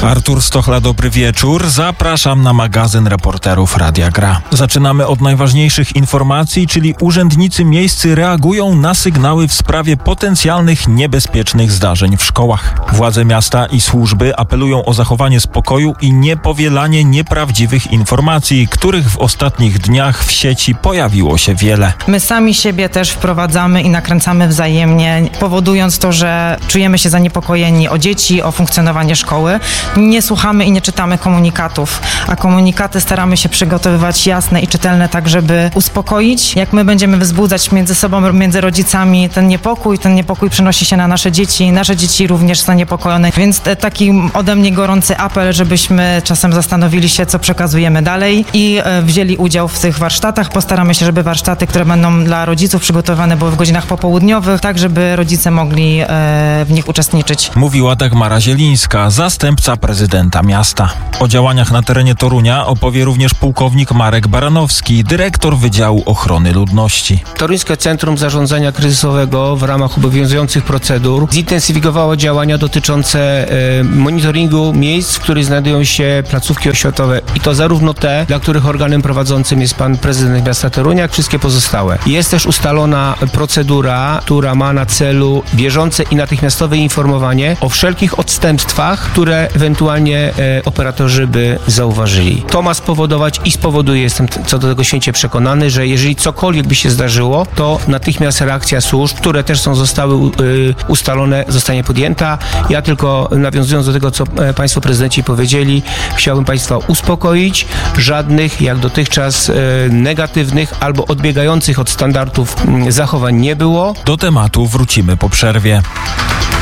Artur Stochla, dobry wieczór. Zapraszam na magazyn reporterów Radia Gra. Zaczynamy od najważniejszych informacji, czyli urzędnicy miejscy reagują na sygnały w sprawie potencjalnych niebezpiecznych zdarzeń w szkołach. Władze miasta i służby apelują o zachowanie spokoju i niepowielanie nieprawdziwych informacji, których w ostatnich dniach w sieci pojawiło się wiele. My sami siebie też wprowadzamy i nakręcamy wzajemnie, powodując to, że czujemy się zaniepokojeni o dzieci, o funkcjonowanie szkoły. Nie słuchamy i nie czytamy komunikatów, a komunikaty staramy się przygotowywać jasne i czytelne, tak żeby uspokoić. Jak my będziemy wzbudzać między sobą, między rodzicami ten niepokój przenosi się na nasze dzieci również są zaniepokojone. Więc taki ode mnie gorący apel, żebyśmy czasem zastanowili się, co przekazujemy dalej i wzięli udział w tych warsztatach. Postaramy się, żeby warsztaty, które będą dla rodziców przygotowane, były w godzinach popołudniowych, tak żeby rodzice mogli w nich uczestniczyć. Mówiła Dagmara Zielińska, zastępca prezydenta miasta. O działaniach na terenie Torunia opowie również pułkownik Marek Baranowski, dyrektor Wydziału Ochrony Ludności. Toruńskie Centrum Zarządzania Kryzysowego w ramach obowiązujących procedur zintensyfikowało działania dotyczące monitoringu miejsc, w których znajdują się placówki oświatowe i to zarówno te, dla których organem prowadzącym jest pan prezydent miasta Torunia, jak wszystkie pozostałe. Jest też ustalona procedura, która ma na celu bieżące i natychmiastowe informowanie o wszelkich odstępstwach, które ewentualnie operatorzy by zauważyli. To ma spowodować i spowoduje, jestem co do tego święcie przekonany, że jeżeli cokolwiek by się zdarzyło, to natychmiast reakcja służb, które też zostały ustalone, zostanie podjęta. Ja tylko nawiązując do tego, co państwo prezydenci powiedzieli, chciałbym państwa uspokoić. Żadnych, jak dotychczas, negatywnych albo odbiegających od standardów zachowań nie było. Do tematu wrócimy po przerwie.